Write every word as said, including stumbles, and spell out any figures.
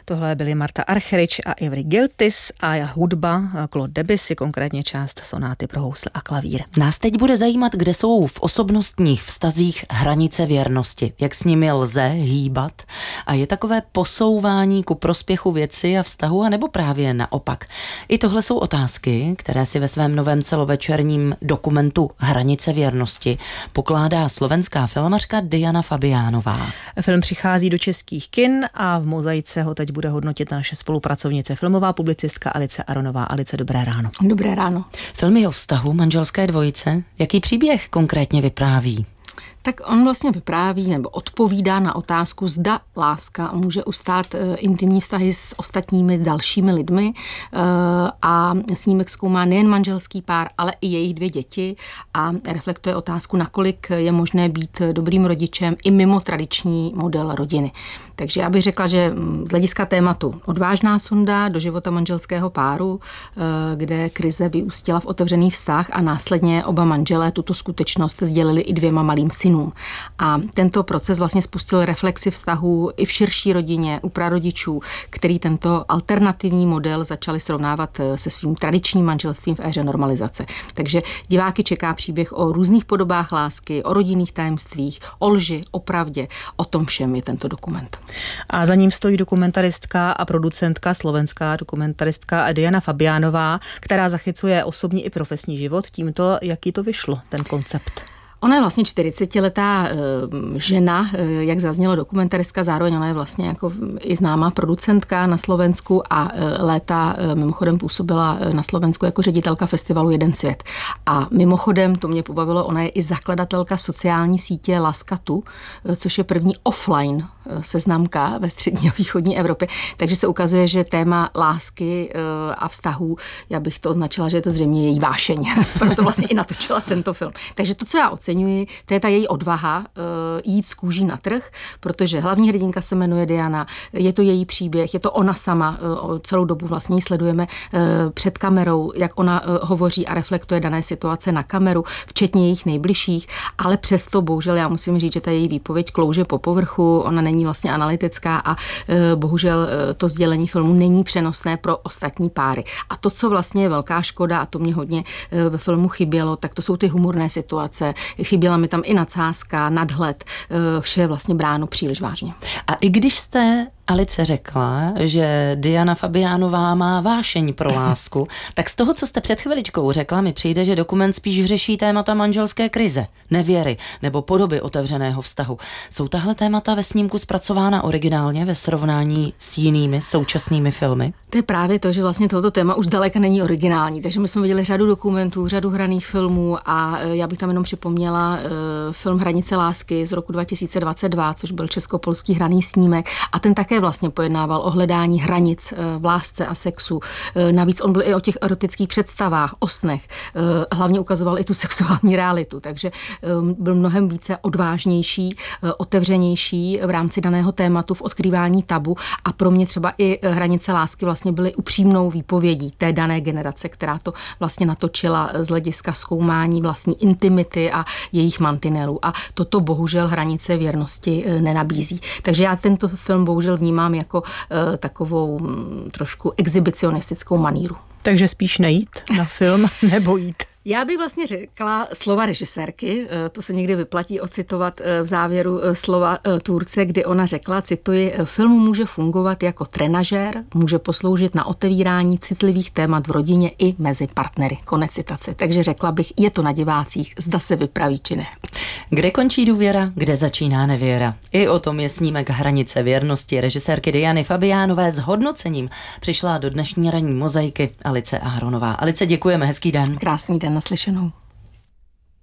Tohle byly Marta Argerich a Avery Giltis a hudba Claude Debussy, konkrétně část sonáty pro housle a klavír. Nás teď bude zajímat, kde jsou v osobnostních vztazích hranice věrnosti, jak s nimi lze hýbat a je takové posouvání ku prospěchu věci a vztahu, anebo právě naopak. I tohle jsou otázky, které si ve svém novém celovečerním dokumentu Hranice věrnosti pokládá slovenská filmařka Diana Fabiánová. Film přichází do českých kin a v Mozaice ho teď bude hodnotit naše spolupracovnice, filmová publicistka Alice Aronová. Alice, dobré ráno. Dobré ráno. Filmy o vztahu manželské dvojice, jaký příběh konkrétně vypráví? Tak on vlastně vypráví nebo odpovídá na otázku, zda láska může ustát intimní vztahy s ostatními dalšími lidmi a snímek zkoumá nejen manželský pár, ale i jejich dvě děti a reflektuje otázku, nakolik je možné být dobrým rodičem i mimo tradiční model rodiny. Takže já bych řekla, že z hlediska tématu odvážná sonda do života manželského páru, kde krize vyústila v otevřený vztah a následně oba manželé tuto skutečnost sdělili i dvěma malým synům. A tento proces vlastně spustil reflexi vztahů i v širší rodině u prarodičů, který tento alternativní model začali srovnávat se svým tradičním manželstvím v éře normalizace. Takže diváky čeká příběh o různých podobách lásky, o rodinných tajemstvích, o lži, o pravdě. O tom všem je tento dokument. A za ním stojí dokumentaristka a producentka, slovenská dokumentaristka Diana Fabiánová, která zachycuje osobní i profesní život. Tímto, jaký to vyšlo, ten koncept? Ona je vlastně čtyřicetiletá žena, jak zaznělo, dokumentaristka, zároveň ona je vlastně jako i známá producentka na Slovensku a léta mimochodem působila na Slovensku jako ředitelka festivalu Jeden svět. A mimochodem, to mě pobavilo, ona je i zakladatelka sociální sítě Laskatu, což je první offline seznamka ve střední a východní Evropě. Takže se ukazuje, že téma lásky a vztahů, já bych to označila, že je to zřejmě její vášeň. Proto vlastně i natočila tento film. Takže to, co já oceňuji, to je ta její odvaha jít z kůží na trh, protože hlavní hrdinka se jmenuje Diana, je to její příběh, je to ona sama, celou dobu vlastně ji sledujeme před kamerou, jak ona hovoří a reflektuje dané situace na kameru, včetně jejich nejbližších, ale přesto bohužel já musím říct, že ta její výpověď klouže po povrchu, ona není vlastně analytická a bohužel to sdělení filmu není přenosné pro ostatní páry. A to, co vlastně je velká škoda, a to mě hodně ve filmu chybělo, tak to jsou ty humorné situace. Chyběla mi tam i nadsázka, nadhled, vše je vlastně bráno příliš vážně. A i když jste, Alice, řekla, že Diana Fabiánová má vášeň pro lásku, tak z toho, co jste před chviličkou řekla, mi přijde, že dokument spíš řeší témata manželské krize, nevěry nebo podoby otevřeného vztahu. Jsou tahle témata ve snímku zpracována originálně ve srovnání s jinými současnými filmy? To je právě to, že vlastně tohoto téma už daleka není originální, takže my jsme viděli řadu dokumentů, řadu hraných filmů a já bych tam jenom připomněla film Hranice lásky z roku dva tisíce dvacet dva, což byl česko-polský hraný snímek a ten také vlastně pojednával o hledání hranic v lásce a sexu. Navíc on byl i o těch erotických představách, o snech. Hlavně ukazoval i tu sexuální realitu, takže byl mnohem více odvážnější, otevřenější v rámci daného tématu v odkrývání tabu a pro mě třeba i Hranice lásky vlastně byly upřímnou výpovědí té dané generace, která to vlastně natočila z hlediska zkoumání vlastní intimity a jejich mantinelů. A toto bohužel Hranice věrnosti nenabízí. Takže já tento film bohužel vnímám jako uh, takovou um, trošku exhibicionistickou maníru. Takže spíš nejít na film nebo jít? Já bych vlastně řekla slova režisérky, to se někdy vyplatí ocitovat v závěru slova tvůrce, kdy ona řekla, cituji, film může fungovat jako trenažér, může posloužit na otevírání citlivých témat v rodině i mezi partnery. Konec citace. Takže řekla bych, je to na divácích, zda se vypraví či ne. Kde končí důvěra, kde začíná nevěra? I o tom je snímek Hranice věrnosti režisérky Diany Fabiánové s hodnocením. Přišla do dnešní ranní mozaiky Alice Aronová. Alice, děkujeme, hezký den. Krásný den, naslyšenou.